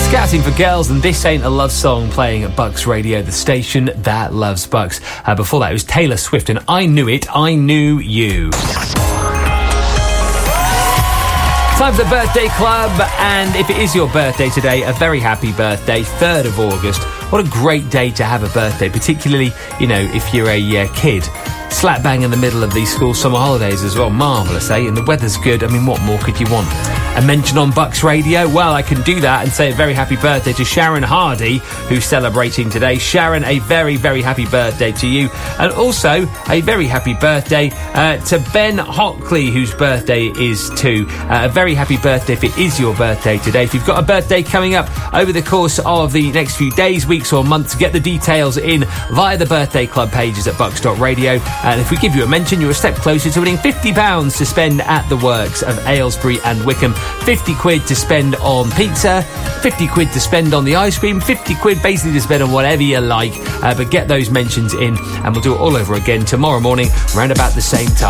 Scouting for Girls, and This Ain't a Love Song, playing at Bucks Radio, the station that loves Bucks. Before that, it was Taylor Swift and I Knew It, I Knew You. Time for the Birthday Club, and if it is your birthday today, a very happy birthday, 3rd of August. What a great day to have a birthday, particularly, you know, if you're a kid. Slap bang in the middle of these school summer holidays as well. Marvellous, eh? And the weather's good. I mean, what more could you want? A mention on Bucks Radio? Well, I can do that and say a very happy birthday to Sharon Hardy, who's celebrating today. Sharon, a very, very happy birthday to you. And also, a very happy birthday to Ben Hockley, whose birthday is too. A very happy birthday if it is your birthday today. If you've got a birthday coming up over the course of the next few days, weeks or months, get the details in via the Birthday Club pages at bucks.radio. And if we give you a mention, you're a step closer to winning £50 to spend at the works of Aylesbury and Wickham. 50 quid to spend on pizza, 50 quid to spend on the ice cream, 50 quid basically to spend on whatever you like. But get those mentions in, and we'll do it all over again tomorrow morning around about the same time.